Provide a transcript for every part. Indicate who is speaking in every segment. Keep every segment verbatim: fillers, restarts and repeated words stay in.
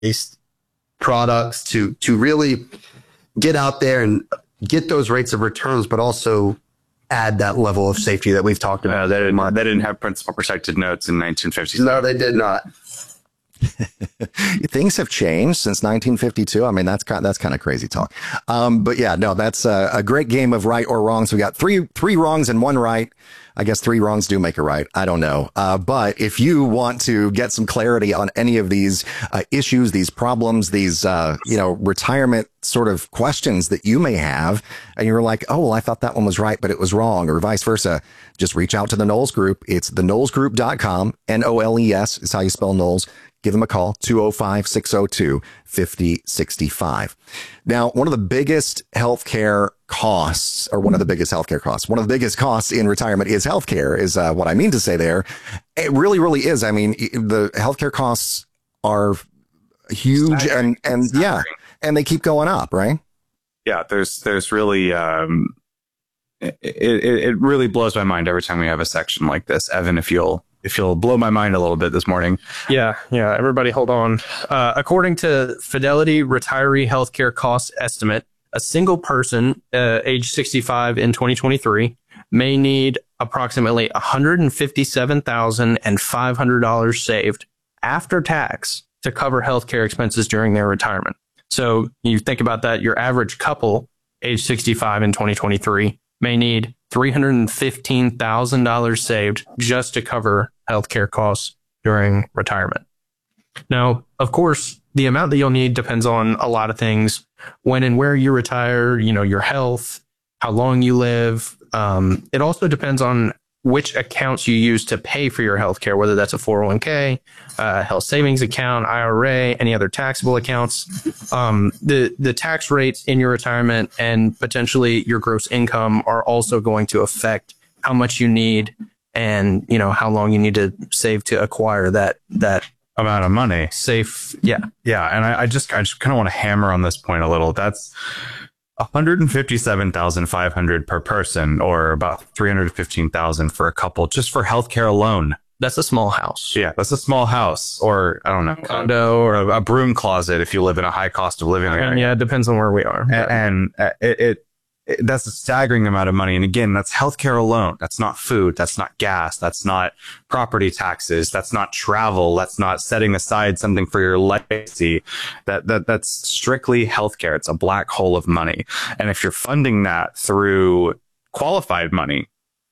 Speaker 1: based products to to really get out there and get those rates of returns, but also add that level of safety that we've talked about.
Speaker 2: Uh, they, didn't, they didn't have principal protected notes in nineteen fifty.
Speaker 1: No, they did not.
Speaker 3: Things have changed since nineteen fifty-two. I mean, that's kind that's kind of crazy talk. Um, but yeah, no, that's a, a great game of right or wrong. So we got three three wrongs and one right. I guess three wrongs do make a right. I don't know. Uh, but if you want to get some clarity on any of these uh, issues, these problems, these, uh, you know, retirement sort of questions that you may have, and you're like, oh, well, I thought that one was right, but it was wrong, or vice versa, just reach out to the Knowles Group. It's the knowles group dot com. N O L E S is how you spell Knowles. Give them a call, two oh five, six oh two, five oh six five. Now, one of the biggest healthcare costs, or one of the biggest healthcare costs, one of the biggest costs in retirement is healthcare, is uh, what I mean to say there. It really, really is. I mean, the healthcare costs are huge and, and yeah, and they keep going up, right?
Speaker 2: Yeah, there's, there's really, um, it, it, it really blows my mind every time we have a section like this. Evan, if you'll, if you'll blow my mind a little bit this morning.
Speaker 4: Yeah, yeah. Everybody hold on. Uh, according to Fidelity Retiree Healthcare Cost Estimate, a single person uh, age sixty-five in twenty twenty-three may need approximately one hundred fifty-seven thousand five hundred dollars saved after tax to cover healthcare expenses during their retirement. So you think about that, your average couple age sixty-five in twenty twenty-three may need three hundred fifteen thousand dollars saved just to cover healthcare costs during retirement. Now, of course, the amount that you'll need depends on a lot of things. When and where you retire, you know, your health, how long you live. Um, it also depends on which accounts you use to pay for your healthcare, whether that's a four oh one k, uh, health savings account, I R A, any other taxable accounts. Um, the, the tax rates in your retirement and potentially your gross income are also going to affect how much you need and, you know, how long you need to save to acquire that, that
Speaker 2: amount of money.
Speaker 4: Safe. Yeah.
Speaker 2: Yeah. And I, I just, I just kind of want to hammer on this point a little. That's one hundred fifty-seven thousand five hundred per person, or about three hundred fifteen thousand for a couple, just for healthcare alone.
Speaker 4: That's a small house.
Speaker 2: Yeah, that's a small house, or I don't know, condo, or a, a broom closet if you live in a high cost of living area.
Speaker 4: And yeah, it depends on where we are.
Speaker 2: And, and uh, it, it, it that's a staggering amount of money. And again, that's healthcare alone. That's not food. That's not gas. That's not property taxes. That's not travel. That's not setting aside something for your legacy. That that that's strictly healthcare. It's a black hole of money. And if you're funding that through qualified money,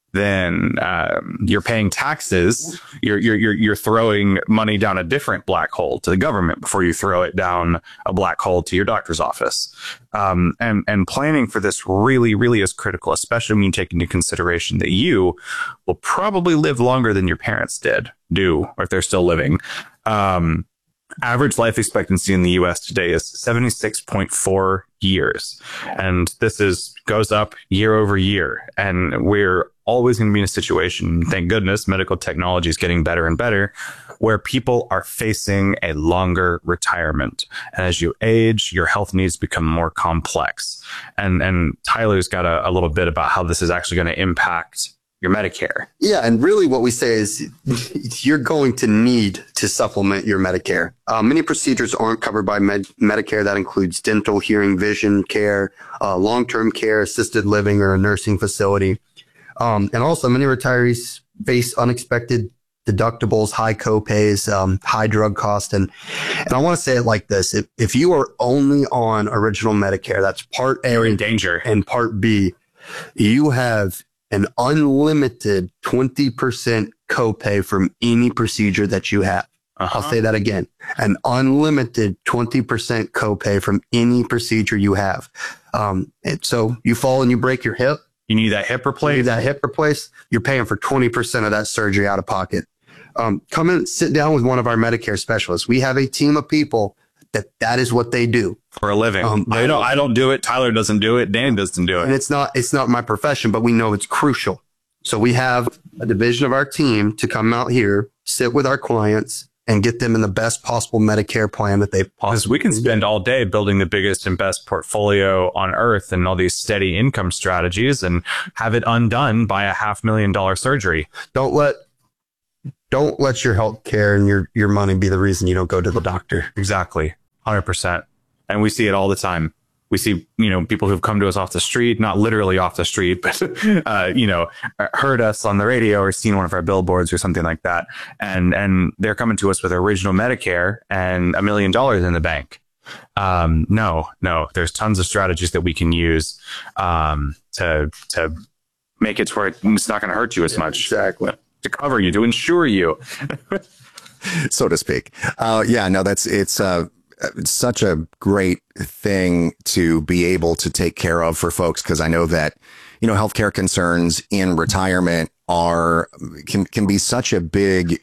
Speaker 2: then um, you're paying taxes. You're, you're, you're, you're throwing money down a different black hole to the government before you throw it down a black hole to your doctor's office. Um, and, and planning for this really, really is critical, especially when you take into consideration that you will probably live longer than your parents did, do, or if they're still living. Um, average life expectancy in the U S today is seventy-six point four years. And this is goes up year over year. And we're always going to be in a situation, thank goodness, medical technology is getting better and better, where people are facing a longer retirement. And as you age, your health needs become more complex. And, and Tyler's got a, a little bit about how this is actually going to impact your Medicare.
Speaker 1: Yeah. And really what we say is you're going to need to supplement your Medicare. Uh, many procedures aren't covered by med- Medicare. That includes dental, hearing, vision care, uh, long-term care, assisted living, or a nursing facility. Um, and also many retirees face unexpected deductibles, high copays, um, high drug costs. And, and I want to say it like this. If, if you are only on original Medicare, that's part A,
Speaker 2: you're in danger,
Speaker 1: and part B, you have an unlimited twenty percent copay from any procedure that you have. Uh-huh. I'll say that again. An unlimited twenty percent copay from any procedure you have. Um, and so you fall and you break your hip.
Speaker 2: You need that hip replaced.
Speaker 1: You need that hip replaced. You're paying for twenty percent of that surgery out of pocket. Um, come in, sit down with one of our Medicare specialists. We have a team of people that that is what they do
Speaker 2: for a living. Um, I don't, I don't do it. Tyler doesn't do it. Dan doesn't do it.
Speaker 1: And it's not, it's not my profession, but we know it's crucial. So we have a division of our team to come out here, sit with our clients, and get them in the best possible Medicare plan that they possibly.
Speaker 2: Because we can spend all day building the biggest and best portfolio on earth and all these steady income strategies and have it undone by a half million dollar surgery.
Speaker 1: Don't let, don't let your health care and your, your money be the reason you don't go to the doctor.
Speaker 2: Exactly. hundred percent. And we see it all the time. We see, you know, people who've come to us off the street, not literally off the street, but, uh, you know, heard us on the radio or seen one of our billboards or something like that. And, and they're coming to us with original Medicare and a million dollars in the bank. Um, no, no, there's tons of strategies that we can use, um, to, to make it to where it's not going to hurt you as
Speaker 1: Yeah,
Speaker 2: much.
Speaker 1: exactly.
Speaker 2: To cover you, to insure you.
Speaker 3: So to speak. Uh, yeah, no, that's, it's, uh, it's such a great thing to be able to take care of for folks. Cause I know that, you know, healthcare concerns in retirement are, can, can be such a big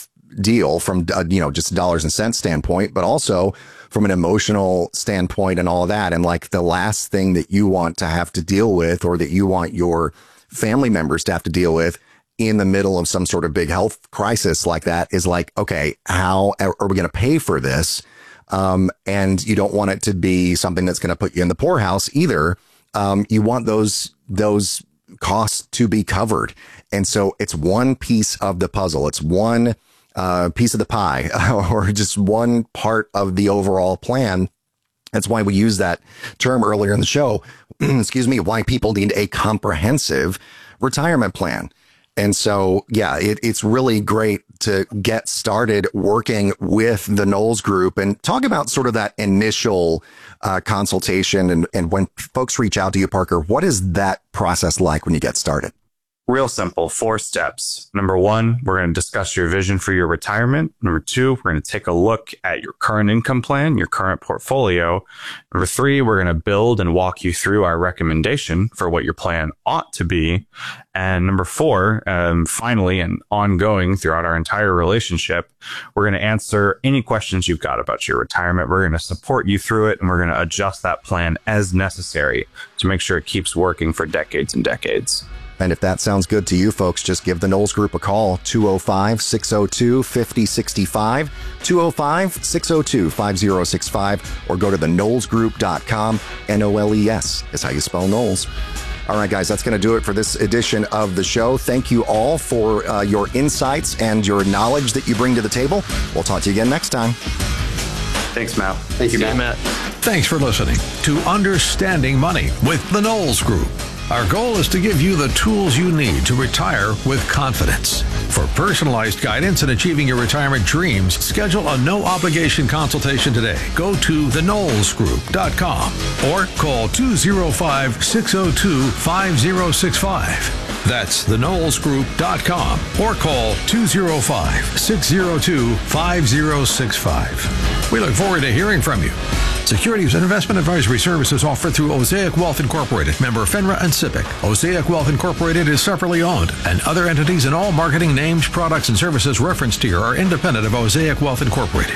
Speaker 3: deal from, uh, you know, just dollars and cents standpoint, but also from an emotional standpoint and all of that. And like the last thing that you want to have to deal with, or that you want your family members to have to deal with in the middle of some sort of big health crisis like that, is like, okay, how are we going to pay for this? Um, and you don't want it to be something that's going to put you in the poorhouse either. Um, you want those, those costs to be covered. And so it's one piece of the puzzle. It's one, uh, piece of the pie, or just one part of the overall plan. That's why we use that term earlier in the show. Excuse me, why people need a comprehensive retirement plan. And so, yeah, it, it's really great to get started working with the Knowles Group and talk about sort of that initial uh, consultation. And, and when folks reach out to you, Parker, what is that process like when you get started?
Speaker 2: Real simple, four steps. Number one, we're going to discuss your vision for your retirement. Number two, we're going to take a look at your current income plan, your current portfolio. Number three, we're going to build and walk you through our recommendation for what your plan ought to be. And number four, um, finally, and ongoing throughout our entire relationship, we're going to answer any questions you've got about your retirement. We're going to support you through it, and we're going to adjust that plan as necessary to make sure it keeps working for decades and decades.
Speaker 3: And if that sounds good to you folks, just give the Knowles Group a call, two oh five, six oh two, five oh six five, two oh five, six oh two, five oh six five, or go to the knowles group dot com. N O L E S is how you spell Knowles. All right, guys, that's going to do it for this edition of the show. Thank you all for uh, your insights and your knowledge that you bring to the table. We'll talk to you again next time.
Speaker 2: Thanks, Matt.
Speaker 1: Thank you,
Speaker 4: See you,
Speaker 1: Matt.
Speaker 4: Matt.
Speaker 5: Thanks for listening to Understanding Money with the Knowles Group. Our goal is to give you the tools you need to retire with confidence. For personalized guidance in achieving your retirement dreams, schedule a no-obligation consultation today. Go to the knowles group dot com or call two oh five, six oh two, five oh six five. That's the knowles group dot com or call two oh five, six oh two, five oh six five. We look forward to hearing from you. Securities and investment advisory services offered through Osaic Wealth Incorporated, member FINRA and SIPC. Osaic Wealth Incorporated is separately owned, and other entities and all marketing names, products, and services referenced here are independent of Osaic Wealth Incorporated.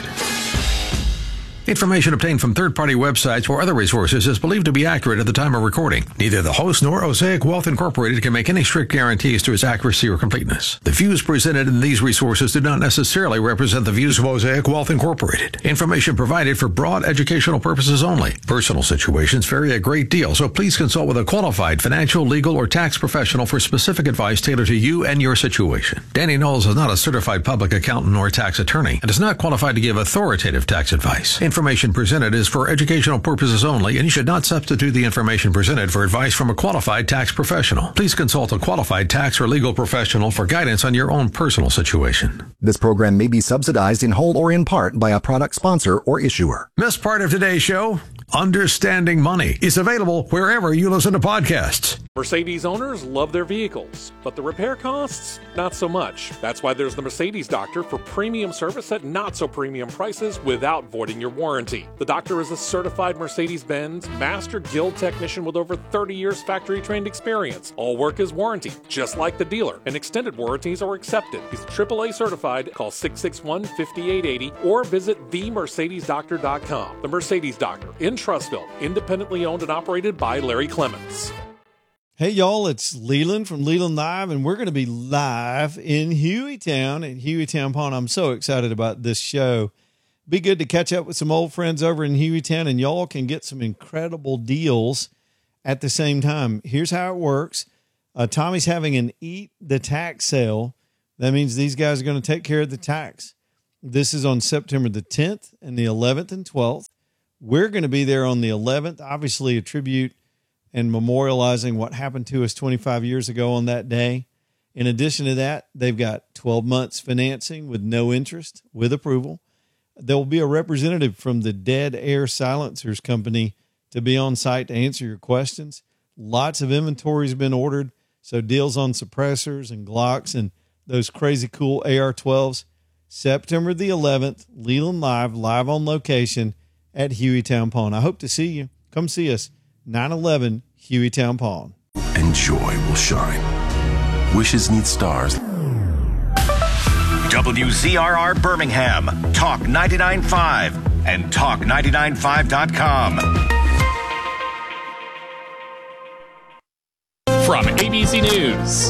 Speaker 5: Information obtained from third-party websites or other resources is believed to be accurate at the time of recording. Neither the host nor Osaic Wealth Incorporated can make any strict guarantees to its accuracy or completeness. The views presented in these resources do not necessarily represent the views of Osaic Wealth Incorporated. Information provided for broad educational purposes only. Personal situations vary a great deal, so please consult with a qualified financial, legal, or tax professional for specific advice tailored to you and your situation. Danny Knowles is not a certified public accountant or tax attorney and is not qualified to give authoritative tax advice. Information presented is for educational purposes only, and you should not substitute the information presented for advice from a qualified tax professional. Please consult a qualified tax or legal professional for guidance on your own personal situation.
Speaker 3: This program may be subsidized in whole or in part by a product sponsor or issuer.
Speaker 5: Missed part of today's show? Understanding Money is available wherever you listen to podcasts.
Speaker 6: Mercedes owners love their vehicles, but the repair costs, not so much. That's why there's the Mercedes Doctor for premium service at not so premium prices without voiding your warranty. The doctor is a certified Mercedes-Benz Master Guild technician with over thirty years factory trained experience. All work is warranted, just like the dealer, and extended warranties are accepted. He's triple A certified. Call six six one, five eight eight zero or visit the mercedes doctor dot com. The Mercedes Doctor in Trussville, independently owned and operated by Larry Clements.
Speaker 7: Hey, y'all, it's Leland from Leland Live, and we're going to be live in Hueytown at Hueytown Pond. I'm so excited about this show. Be good to catch up with some old friends over in Hueytown, and y'all can get some incredible deals at the same time. Here's how it works. Uh, Tommy's having an Eat the Tax sale. That means these guys are going to take care of the tax. This is on September the tenth and the eleventh and twelfth. We're going to be there on the eleventh, obviously a tribute and memorializing what happened to us twenty-five years ago on that day. In addition to that, they've got twelve months financing with no interest, with approval. There will be a representative from the Dead Air Silencers Company to be on site to answer your questions. Lots of inventory has been ordered, so deals on suppressors and Glocks and those crazy cool A R twelves. September the eleventh, Leland Live, live on location at Hueytown Pawn. I hope to see you. Come see us, nine eleven Hueytown Pawn.
Speaker 8: And joy will shine. Wishes need stars.
Speaker 9: W Z R R Birmingham, Talk ninety-nine point five, and talk ninety-nine five dot com.
Speaker 10: From A B C News,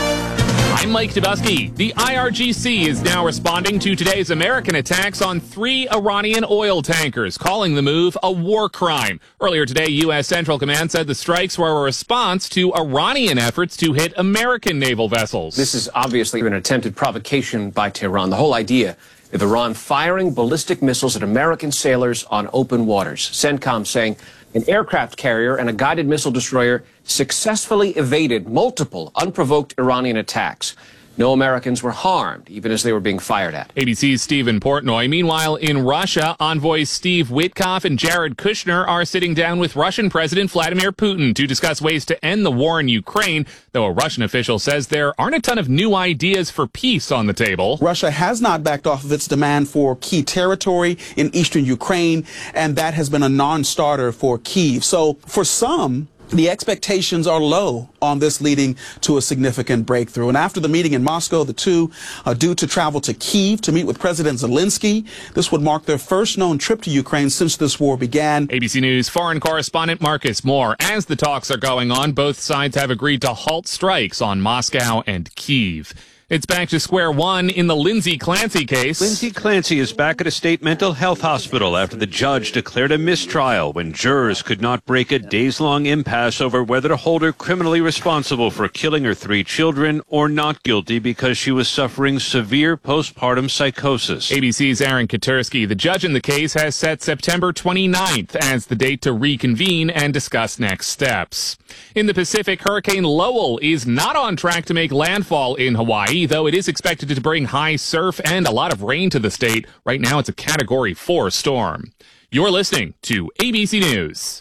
Speaker 10: I'm Mike Dubusky. The I R G C is now responding to today's American attacks on three Iranian oil tankers, calling the move a war crime. Earlier today, U S Central Command said the strikes were a response to Iranian efforts to hit American naval vessels.
Speaker 11: This is obviously an attempted provocation by Tehran. The whole idea of Iran firing ballistic missiles at American sailors on open waters. CENTCOM saying an aircraft carrier and a guided missile destroyer successfully evaded multiple unprovoked Iranian attacks. No Americans were harmed, even as they were being fired at.
Speaker 10: A B C's Stephen Portnoy. Meanwhile, in Russia, envoys Steve Witkoff and Jared Kushner are sitting down with Russian President Vladimir Putin to discuss ways to end the war in Ukraine, though a Russian official says there aren't a ton of new ideas for peace on the table.
Speaker 12: Russia has not backed off of its demand for key territory in eastern Ukraine, and that has been a non-starter for Kyiv. So for some, the expectations are low on this leading to a significant breakthrough. And after the meeting in Moscow, the two are due to travel to Kyiv to meet with President Zelensky. This would mark their first known trip to Ukraine since this war began.
Speaker 10: A B C News foreign correspondent Marcus Moore. As the talks are going on, both sides have agreed to halt strikes on Moscow and Kyiv. It's back to square one in the Lindsay Clancy case.
Speaker 13: Lindsay Clancy is back at a state mental health hospital after the judge declared a mistrial when jurors could not break a days-long impasse over whether to hold her criminally responsible for killing her three children or not guilty because she was suffering severe postpartum psychosis.
Speaker 10: A B C's Aaron Katursky. The judge in the case has set September twenty-ninth as the date to reconvene and discuss next steps. In the Pacific, Hurricane Lowell is not on track to make landfall in Hawaii, though it is expected to bring high surf and a lot of rain to the state. Right now, it's a Category four storm. You're listening to A B C News.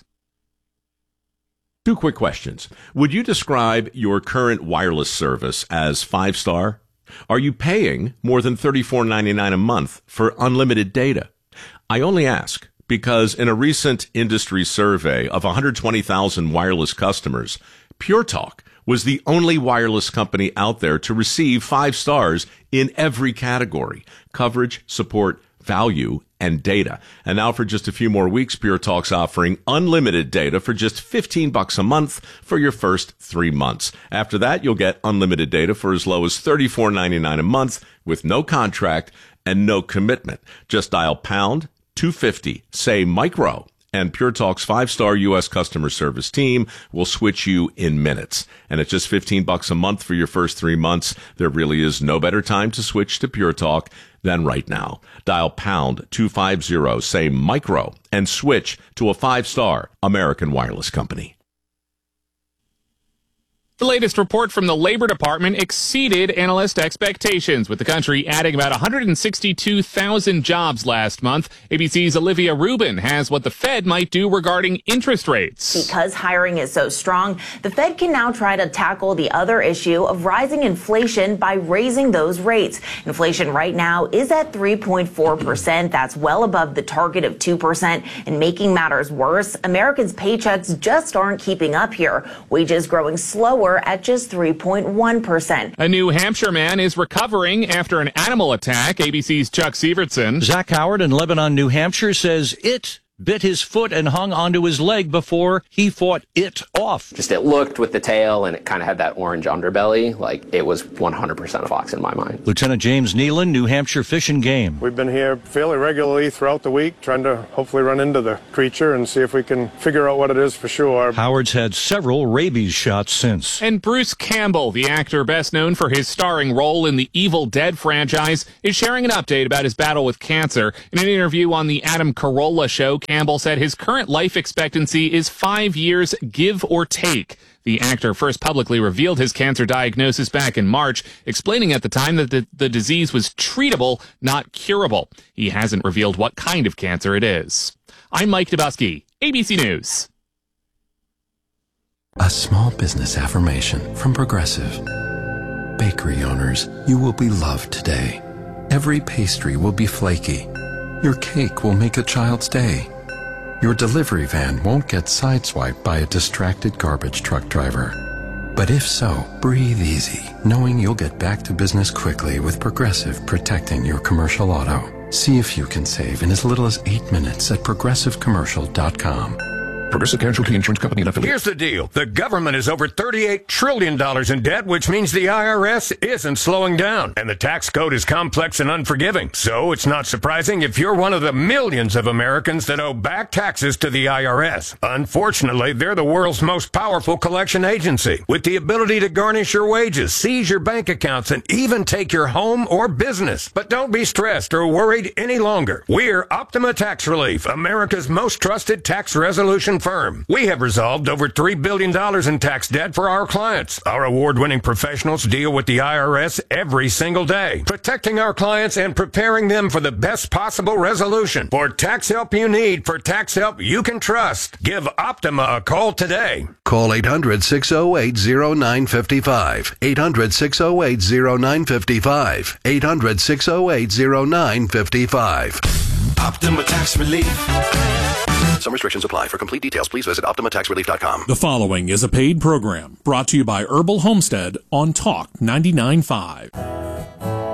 Speaker 14: Two quick questions. Would you describe your current wireless service as five-star? Are you paying more than thirty-four ninety-nine a month for unlimited data? I only ask because in a recent industry survey of one hundred twenty thousand wireless customers, Pure Talk was the only wireless company out there to receive five stars in every category: coverage, support, value, and data. And now for just a few more weeks, Pure Talk's offering unlimited data for just fifteen bucks a month for your first three months. After that, you'll get unlimited data for as low as thirty-four ninety-nine a month with no contract and no commitment. Just dial pound two fifty, say micro, and Pure Talk's five-star U S customer service team will switch you in minutes. And at just fifteen bucks a month for your first three months, there really is no better time to switch to Pure Talk than right now. Dial pound two fifty, say micro, and switch to a five-star American wireless company.
Speaker 10: The latest report from the Labor Department exceeded analyst expectations, with the country adding about one hundred sixty-two thousand jobs last month. A B C's Olivia Rubin has what the Fed might do regarding interest rates.
Speaker 15: Because hiring is so strong, the Fed can now try to tackle the other issue of rising inflation by raising those rates. Inflation right now is at three point four percent. That's well above the target of two percent. And making matters worse, Americans' paychecks just aren't keeping up here. Wages growing slower at just three point one percent.
Speaker 10: A New Hampshire man is recovering after an animal attack. A B C's Chuck Sievertson.
Speaker 16: Zach Howard in Lebanon, New Hampshire says it bit his foot and hung onto his leg before he fought it off.
Speaker 17: Just it looked with the tail and it kind of had that orange underbelly. Like it was one hundred percent a fox in my mind.
Speaker 16: Lieutenant James Nealon, New Hampshire Fish and Game.
Speaker 18: We've been here fairly regularly throughout the week trying to hopefully run into the creature and see if we can figure out what it is for sure.
Speaker 16: Howard's had several rabies shots since.
Speaker 10: And Bruce Campbell, the actor best known for his starring role in the Evil Dead franchise, is sharing an update about his battle with cancer. In an interview on the Adam Carolla Show, Campbell said his current life expectancy is five years, give or take. The actor first publicly revealed his cancer diagnosis back in March, explaining at the time that the, the disease was treatable, not curable. He hasn't revealed what kind of cancer it is. I'm Mike Dubusky, A B C News.
Speaker 8: A small business affirmation from Progressive. Bakery owners, you will be loved today. Every pastry will be flaky. Your cake will make a child's day. Your delivery van won't get sideswiped by a distracted garbage truck driver. But if so, breathe easy, knowing you'll get back to business quickly with Progressive protecting your commercial auto. See if you can save in as little as eight minutes at progressive commercial dot com.
Speaker 19: Progressive Casualty Insurance Company and affiliates. Here's the deal. The government is over thirty-eight trillion dollars in debt, which means the I R S isn't slowing down. And the tax code is complex and unforgiving. So it's not surprising if you're one of the millions of Americans that owe back taxes to the I R S. Unfortunately, they're the world's most powerful collection agency, with the ability to garnish your wages, seize your bank accounts, and even take your home or business. But don't be stressed or worried any longer. We're Optima Tax Relief, America's most trusted tax resolution firm. We have resolved over three billion dollars in tax debt for our clients. Our award-winning professionals deal with the I R S every single day, protecting our clients and preparing them for the best possible resolution. For tax help you need, for tax help you can trust, give Optima a call today.
Speaker 5: Call eight hundred, six oh eight, oh nine five five. eight hundred, six oh eight, oh nine five five. eight hundred, six oh eight, oh nine five five.
Speaker 8: Optima Tax Relief. Some restrictions apply. For complete details, please visit optima tax relief dot com.
Speaker 6: The following is a paid program brought to you by Herbal Homestead on Talk ninety-nine point five.